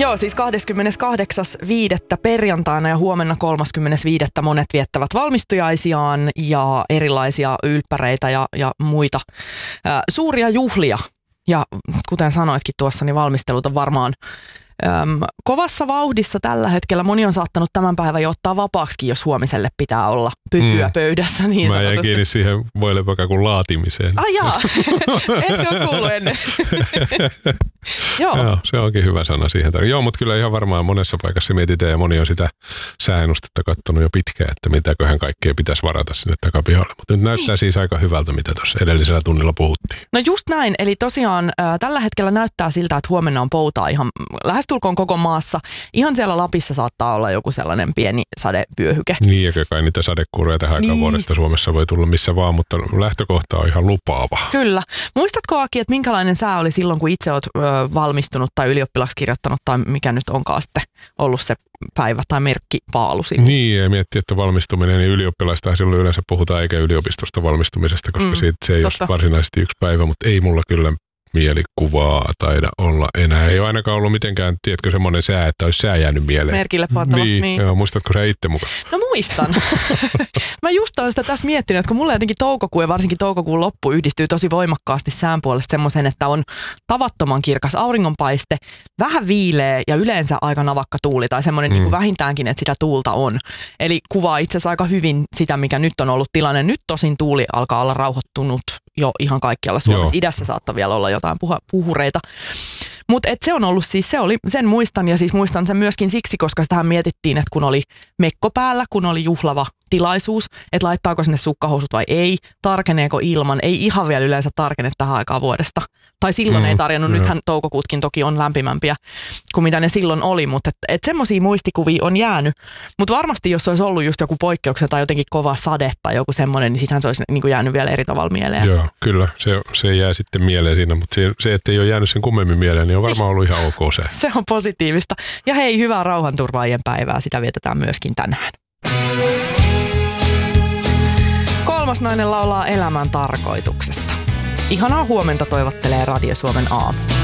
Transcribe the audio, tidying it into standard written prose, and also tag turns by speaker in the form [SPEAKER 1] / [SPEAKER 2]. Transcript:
[SPEAKER 1] Joo, siis 28.5. perjantaina ja huomenna 30.5. monet viettävät valmistujaisiaan ja erilaisia ylppäreitä ja muita suuria juhlia. Ja kuten sanoitkin tuossa, niin valmistelut on varmaan kovassa vauhdissa tällä hetkellä. Moni on saattanut tämän päivän jo ottaa vapaaksi, jos huomiselle pitää olla pytyä pöydässä. Niin
[SPEAKER 2] mä jäin kiinni siihen voilepäkakun laatimiseen.
[SPEAKER 1] Ai jaa, etkö ole kuullut ennen?
[SPEAKER 2] Joo, se onkin hyvä sana siihen. Joo, mutta kyllä ihan varmaan monessa paikassa mietitään ja moni on sitä sääennustetta katsonut jo pitkään, että mitäköhän kaikkea pitäisi varata sinne takapihalle. Mutta nyt näyttää siis aika hyvältä, mitä tuossa edellisellä tunnilla puhuttiin.
[SPEAKER 1] No just näin, eli tosiaan tällä hetkellä näyttää siltä, että huomenna on poutaa ihan lähestulkoon koko maassa. Ihan siellä Lapissa saattaa olla joku sellainen pieni sadevyöhyke.
[SPEAKER 2] Niin, ja kai niitä sadekuuroja tähän aikaan vuodesta Suomessa voi tulla missä vaan, mutta lähtökohta on ihan lupaava.
[SPEAKER 1] Kyllä. Muistatko, Aki, että minkälainen sää oli silloin, kun itse olet valmistunut tai ylioppilaksi kirjoittanut tai mikä nyt onkaan sitten ollut se päivä tai merkkipaalu silloin?
[SPEAKER 2] Niin, ja miettii, että valmistuminen, niin ylioppilaista silloin yleensä puhutaan eikä yliopistosta valmistumisesta, koska se ei ole varsinaisesti yksi päivä, mutta ei mulla kyllä mielikuvaa taida olla enää. Ei ole ainakaan ollut mitenkään, tiedätkö, semmoinen sää, että olisi sää jäänyt mieleen.
[SPEAKER 1] Merkille pantava.
[SPEAKER 2] Niin. Joo, muistatko sä itse mukaan?
[SPEAKER 1] No muistan. Mä just olen sitä tässä miettinyt, että kun mulla jotenkin toukokuu ja varsinkin toukokuun loppu yhdistyy tosi voimakkaasti sään puolesta semmoisen, että on tavattoman kirkas auringonpaiste, vähän viileä ja yleensä aika navakka tuuli tai semmoinen niin kuin vähintäänkin, että sitä tuulta on. Eli kuvaa itse asiassa aika hyvin sitä, mikä nyt on ollut tilanne. Nyt tosin tuuli alkaa olla rauhoittunut jo ihan kaikkialla Suomessa. Joo. Idässä saattaa vielä olla jotain puhureita. Mutta se on ollut siis, sen muistan ja siis muistan sen myöskin siksi, koska sitähän mietittiin, että kun oli mekko päällä, kun oli juhlava tilaisuus, että laittaako sinne sukkahousut vai ei, tarkeneeko ilman, ei ihan vielä yleensä tarkene tähän aikaan vuodesta. Tai silloin ei tarjonnut, nythän toukokuutkin toki on lämpimämpiä kuin mitä ne silloin oli, mutta et semmoisia muistikuvia on jäänyt. Mutta varmasti jos olisi ollut just joku poikkeuksen tai jotenkin kova sade tai joku semmoinen, niin sittenhän se olisi niin kuin jäänyt vielä eri tavalla mieleen.
[SPEAKER 2] Joo, kyllä, se jää sitten mieleen siinä, mutta se että ei ole jäänyt sen kummemmin mieleen, niin on varmaan ollut ihan ok se.
[SPEAKER 1] Se on positiivista. Ja hei, hyvää rauhanturvaajien päivää, sitä vietetään myöskin tänään. Kolmas nainen laulaa elämän tarkoituksesta. Ihanaa huomenta toivottelee Radio Suomen aamu.